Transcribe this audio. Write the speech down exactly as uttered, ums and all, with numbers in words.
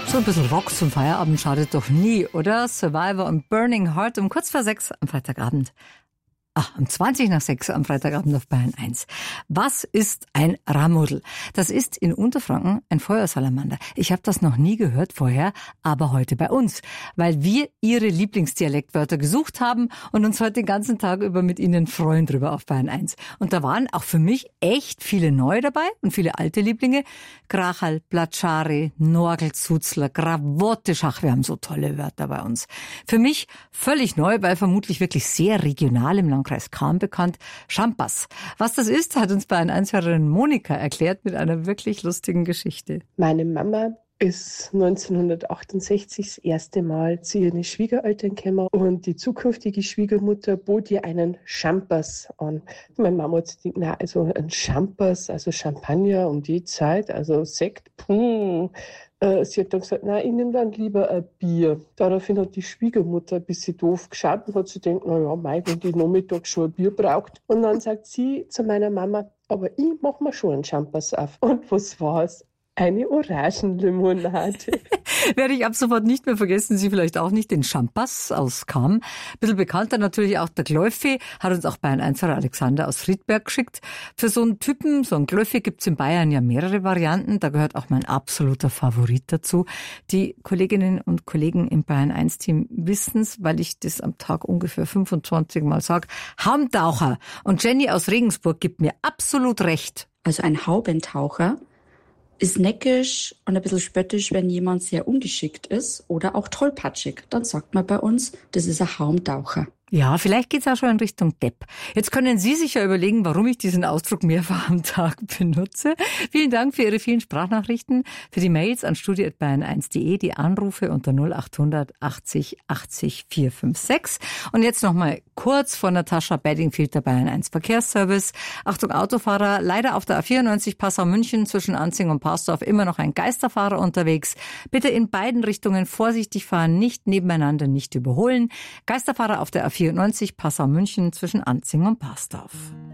So ein bisschen Rock zum Feierabend schadet doch nie, oder? Survivor und Burning Heart um kurz vor sechs am Freitagabend. Ach, um zwanzig nach sechs am Freitagabend auf Bayern eins. Was ist ein Ramudel? Das ist in Unterfranken ein Feuersalamander. Ich habe das noch nie gehört vorher, aber heute bei uns, weil wir Ihre Lieblingsdialektwörter gesucht haben und uns heute den ganzen Tag über mit Ihnen freuen drüber auf Bayern eins. Und da waren auch für mich echt viele neue dabei und viele alte Lieblinge. Krachal, Platschari, Norgel, Zuzler, Gravottisch. Ach, wir haben so tolle Wörter bei uns. Für mich völlig neu, weil vermutlich wirklich sehr regional im Landkreis Cham bekannt, Champas. Was das ist, hat uns Bayern eins-Hörerin Monika erklärt mit einer wirklich lustigen Geschichte. Meine Mama ist neunzehnhundertachtundsechzig das erste Mal zu ihren Schwiegereltern gekommen und die zukünftige Schwiegermutter bot ihr einen Champas an. Meine Mama hat sich gedacht, na, also ein Champas, also Champagner um die Zeit, also Sekt, puh. Sie hat dann gesagt, nein, ich nehme dann lieber ein Bier. Daraufhin hat die Schwiegermutter ein bisschen doof geschaut und hat sich gedacht, na ja, mei, wenn die Nachmittag schon ein Bier braucht. Und dann sagt sie zu meiner Mama, aber ich mache mir schon einen Champas auf. Und was war's? Eine Orangenlimonade. Werde ich ab sofort nicht mehr vergessen, Sie vielleicht auch nicht, den Champas aus Cham. Ein bisschen bekannter natürlich auch der Glöffi, hat uns auch Bayern eins-Hörer Alexander aus Friedberg geschickt. Für so einen Typen, so einen Glöffi, gibt's in Bayern ja mehrere Varianten. Da gehört auch mein absoluter Favorit dazu. Die Kolleginnen und Kollegen im Bayern eins-Team wissen's, weil ich das am Tag ungefähr fünfundzwanzig Mal sage. Haubentaucher. Und Jenny aus Regensburg gibt mir absolut recht. Also ein Haubentaucher ist neckisch und ein bisschen spöttisch, wenn jemand sehr ungeschickt ist oder auch tollpatschig. Dann sagt man bei uns, das ist ein Haubentaucher. Ja, vielleicht geht's auch schon in Richtung Depp. Jetzt können Sie sich ja überlegen, warum ich diesen Ausdruck mehrfach am Tag benutze. Vielen Dank für Ihre vielen Sprachnachrichten, für die Mails an studio at bayern eins punkt de, die Anrufe unter null achthundert achtzig achtzig vierhundertsechsundfünfzig. Und jetzt nochmal kurz von Natascha Bedingfield, der Bayern eins Verkehrsservice. Achtung Autofahrer, leider auf der A vierundneunzig Passau-München zwischen Anzing und Parsdorf immer noch ein Geisterfahrer unterwegs. Bitte in beiden Richtungen vorsichtig fahren, nicht nebeneinander, nicht überholen. Geisterfahrer auf der A vierundneunzig Passau-München zwischen Anzing und Parsdorf.